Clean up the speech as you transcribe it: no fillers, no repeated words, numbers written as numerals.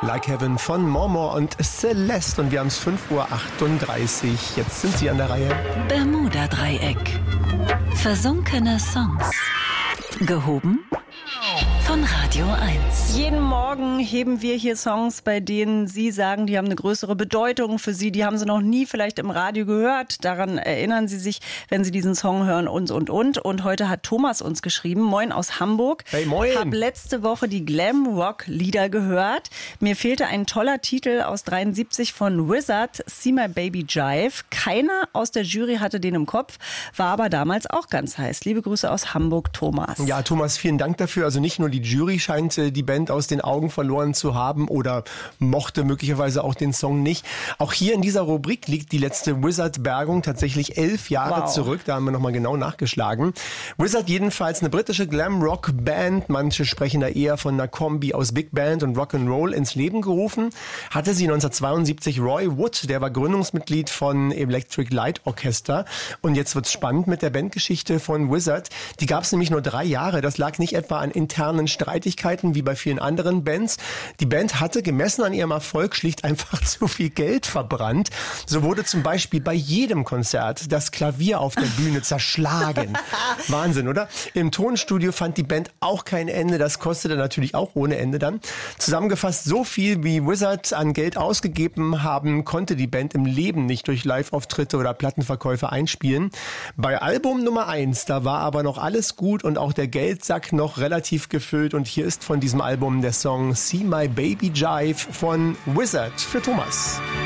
Like Heaven von Mormor und Celeste. Und wir haben es 5:38 Uhr. Jetzt sind sie an der Reihe. Bermuda-Dreieck. Versunkene Songs. Gehoben von Radio 1. Jeden Morgen heben wir hier Songs, bei denen Sie sagen, die haben eine größere Bedeutung für Sie. Die haben Sie noch nie vielleicht im Radio gehört. Daran erinnern Sie sich, wenn Sie diesen Song hören und. Und heute hat Thomas uns geschrieben. Moin aus Hamburg. Hey, moin. Hab letzte Woche die Glam-Rock-Lieder gehört. Mir fehlte ein toller Titel aus 73 von Wizard, See My Baby Jive. Keiner aus der Jury hatte den im Kopf, war aber damals auch ganz heiß. Liebe Grüße aus Hamburg, Thomas. Ja, Thomas, vielen Dank dafür. Also nicht nur die Jury scheint die Band aus den Augen verloren zu haben oder mochte möglicherweise auch den Song nicht. Auch hier in dieser Rubrik liegt die letzte Wizard-Bergung tatsächlich 11 Jahre zurück. Da haben wir nochmal genau nachgeschlagen. Wizard jedenfalls eine britische Glam-Rock-Band. Manche sprechen da eher von einer Kombi aus Big Band und Rock'n'Roll ins Leben gerufen. Hatte sie 1972 Roy Wood, der war Gründungsmitglied von Electric Light Orchestra. Und jetzt wird's spannend mit der Bandgeschichte von Wizard. Die gab es nämlich nur 3 Jahre. Das lag nicht etwa an internen Streitigkeiten wie bei vielen anderen Bands. Die Band hatte gemessen an ihrem Erfolg schlicht einfach zu viel Geld verbrannt. So wurde zum Beispiel bei jedem Konzert das Klavier auf der Bühne zerschlagen. Wahnsinn, oder? Im Tonstudio fand die Band auch kein Ende. Das kostete natürlich auch ohne Ende dann. Zusammengefasst, so viel wie Wizard an Geld ausgegeben haben, konnte die Band im Leben nicht durch Live-Auftritte oder Plattenverkäufe einspielen. Bei Album Nummer 1, da war aber noch alles gut und auch der Geldsack noch relativ gefüllt. Und hier ist von diesem Album der Song See My Baby Jive von Wizard für Thomas.